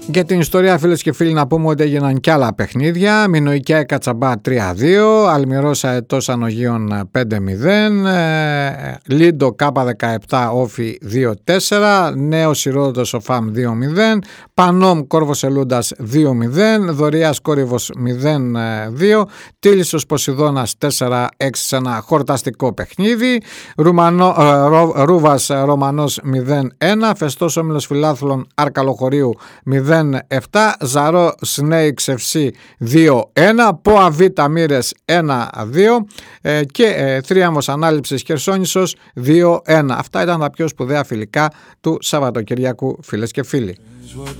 Για την ιστορία, φίλες και φίλοι, να πούμε ότι έγιναν κι άλλα παιχνίδια. Μινοϊκιά Κατσαμπά 3-2, Αλμυρός Αετός Ανογείων 5-0, Λίντο K17 Όφι 2-4, Νέος Ηρώδος Οφάμ 2-0, Πανόμ Κόρβος Ελούντας 2-0, Δωρεάς Κόρυβος 0-2, Τίλισσος Ποσειδώνας 4-6 σε ένα χορταστικό παιχνίδι, Ρούβας Ρωμανός 0-1, Φεστός Όμιλος Φιλάθλων Αρκαλοχωρίου 0-7, Ζαρό Σνέιξ FC 2-1, Ποα Β Μύρες 1-2 και Θρίαμβος Ανάληψης Χερσόνησος 2-1. Αυτά ήταν τα πιο σπουδαία φιλικά του Σαββατοκυριακού, φίλες και φίλοι.